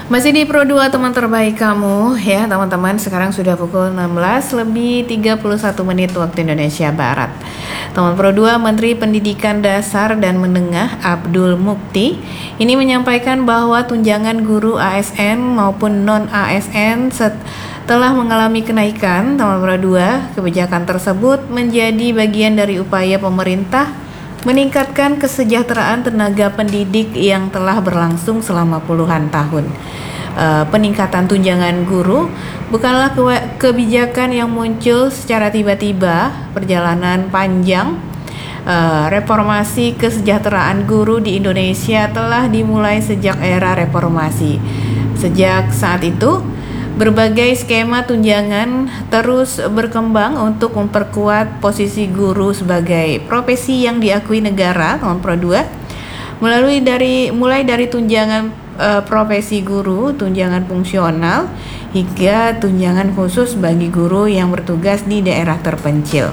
Masih di Pro 2 teman terbaik kamu ya teman-teman. Sekarang sudah pukul 16 lebih 31 menit waktu Indonesia Barat. Teman Pro 2, Menteri Pendidikan Dasar dan Menengah Abdul Mukti ini menyampaikan bahwa tunjangan guru ASN maupun non-ASN telah mengalami kenaikan. Teman Pro 2, kebijakan tersebut menjadi bagian dari upaya pemerintah meningkatkan kesejahteraan tenaga pendidik yang telah berlangsung selama puluhan tahun. Peningkatan tunjangan guru bukanlah kebijakan yang muncul secara tiba-tiba. Perjalanan panjang reformasi kesejahteraan guru di Indonesia telah dimulai sejak era reformasi. Sejak saat itu, berbagai skema tunjangan terus berkembang untuk memperkuat posisi guru sebagai profesi yang diakui negara, teman Pro 2, mulai dari tunjangan profesi guru, tunjangan fungsional, hingga tunjangan khusus bagi guru yang bertugas di daerah terpencil.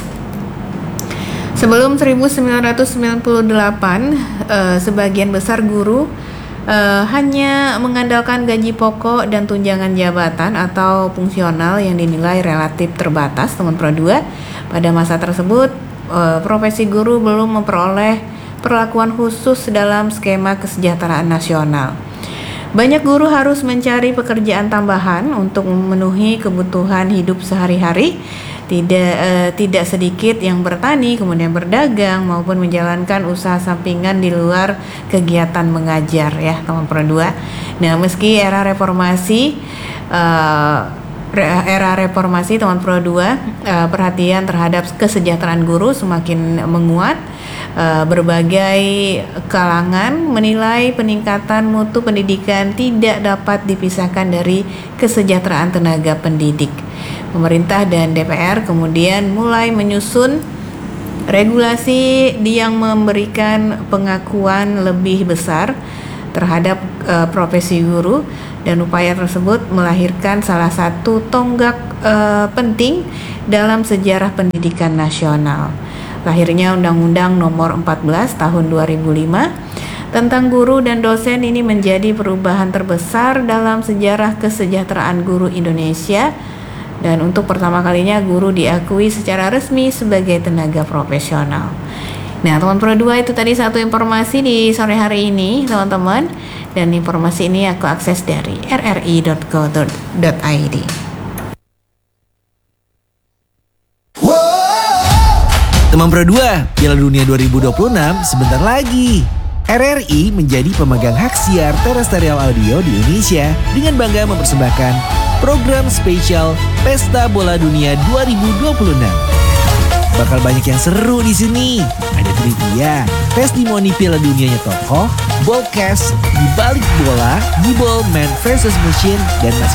Sebelum 1998, sebagian besar guru hanya mengandalkan gaji pokok dan tunjangan jabatan atau fungsional yang dinilai relatif terbatas, teman Pro 2. Pada masa tersebut, profesi guru belum memperoleh perlakuan khusus dalam skema kesejahteraan nasional. Banyak guru harus mencari pekerjaan tambahan untuk memenuhi kebutuhan hidup sehari-hari. Tidak sedikit yang bertani, kemudian berdagang maupun menjalankan usaha sampingan di luar kegiatan mengajar ya, teman Pro 2. Nah, meski era reformasi teman Pro 2, perhatian terhadap kesejahteraan guru semakin menguat. Berbagai kalangan menilai peningkatan mutu pendidikan tidak dapat dipisahkan dari kesejahteraan tenaga pendidik. Pemerintah dan DPR kemudian mulai menyusun regulasi yang memberikan pengakuan lebih besar terhadap profesi guru, dan upaya tersebut melahirkan salah satu tonggak penting dalam sejarah pendidikan nasional. Lahirnya Undang-Undang Nomor 14 Tahun 2005 tentang guru dan dosen ini menjadi perubahan terbesar dalam sejarah kesejahteraan guru Indonesia, dan untuk pertama kalinya guru diakui secara resmi sebagai tenaga profesional. Nah, teman Pro 2, itu tadi satu informasi di sore hari ini, teman-teman. Dan informasi ini aku akses dari rri.co.id. Teman Pro 2, Piala Dunia 2026 sebentar lagi. RRI menjadi pemegang hak siar terestrial audio di Indonesia dengan bangga mempersembahkan program spesial Pesta Bola Dunia 2026. Bakal banyak yang seru di sini. Ada trivia, testimoni Piala Dunianya tokoh, ballcast, dibalik bola, gibol man versus machine, dan masih